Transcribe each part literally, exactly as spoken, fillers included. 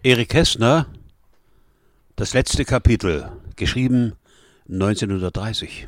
Erich Kästner, das letzte Kapitel, geschrieben neunzehnhundertdreißig.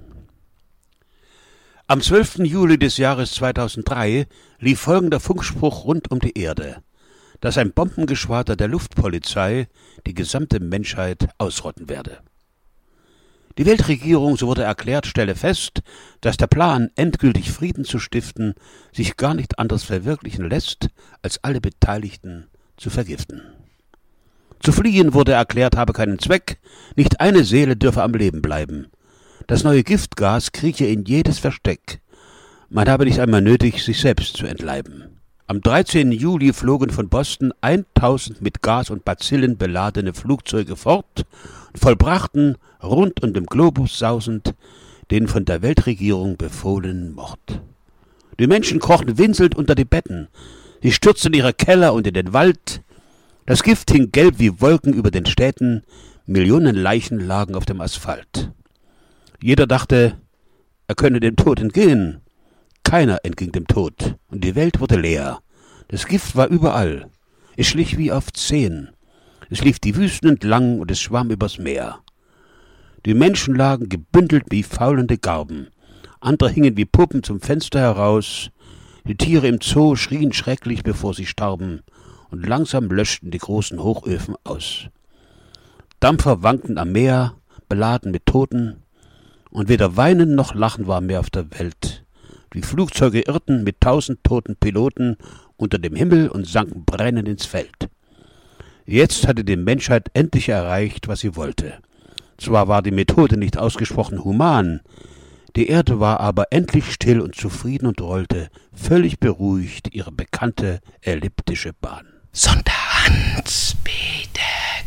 Am zwölften Juli des Jahres zweitausenddrei lief folgender Funkspruch rund um die Erde, dass ein Bombengeschwader der Luftpolizei die gesamte Menschheit ausrotten werde. Die Weltregierung, so wurde erklärt, stelle fest, dass der Plan, endgültig Frieden zu stiften, sich gar nicht anders verwirklichen lässt, als alle Beteiligten zu vergiften. Zu fliehen, wurde erklärt, habe keinen Zweck, nicht eine Seele dürfe am Leben bleiben. Das neue Giftgas krieche in jedes Versteck. Man habe nicht einmal nötig, sich selbst zu entleiben. Am dreizehnten Juli flogen von Boston eintausend mit Gas und Bazillen beladene Flugzeuge fort und vollbrachten, rund um den Globus sausend, den von der Weltregierung befohlenen Mord. Die Menschen krochen winselnd unter die Betten, sie stürzten in ihre Keller und in den Wald. Das Gift hing gelb wie Wolken über den Städten, Millionen Leichen lagen auf dem Asphalt. Jeder dachte, er könne dem Tod entgehen. Keiner entging dem Tod, und die Welt wurde leer. Das Gift war überall. Es schlich wie auf Zehen. Es lief die Wüsten entlang, und es schwamm übers Meer. Die Menschen lagen gebündelt wie faulende Garben. Andere hingen wie Puppen zum Fenster heraus. Die Tiere im Zoo schrien schrecklich, bevor sie starben, und langsam löschten die großen Hochöfen aus. Dampfer wankten am Meer, beladen mit Toten, und weder Weinen noch Lachen war mehr auf der Welt. Die Flugzeuge irrten mit tausend toten Piloten unter dem Himmel und sanken brennend ins Feld. Jetzt hatte die Menschheit endlich erreicht, was sie wollte. Zwar war die Methode nicht ausgesprochen human, die Erde war aber endlich still und zufrieden und rollte, völlig beruhigt, ihre bekannte elliptische Bahn. Sonntag.